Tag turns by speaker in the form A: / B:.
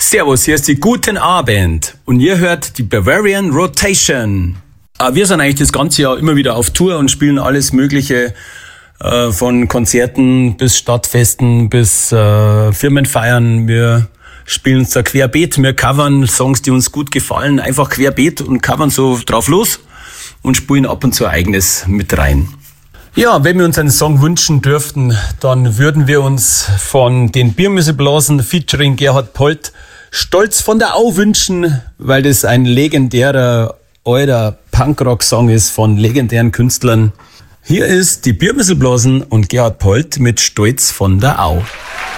A: Servus, hier ist die Guten Abend und ihr hört die Bavarian Rotation. Wir sind eigentlich das ganze Jahr immer wieder auf Tour und spielen alles Mögliche, von Konzerten bis Stadtfesten bis Firmenfeiern. Wir spielen uns da querbeet, wir covern Songs, die uns gut gefallen, einfach querbeet und covern so drauf los und spielen ab und zu eigenes mit rein. Ja, wenn wir uns einen Song wünschen dürften, dann würden wir uns von den Biermüsselblasen featuring Gerhard Polt Stolz von der Au wünschen, weil das ein legendärer alter Punkrock-Song ist von legendären Künstlern. Hier ist die Biermüsselblasen und Gerhard Polt mit Stolz von der Au.